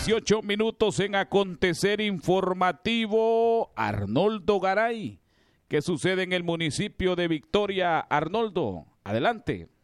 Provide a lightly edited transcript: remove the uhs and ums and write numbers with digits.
18 minutos en acontecer informativo. Arnoldo Garay. ¿Qué sucede en el municipio de Victoria? Arnoldo, adelante.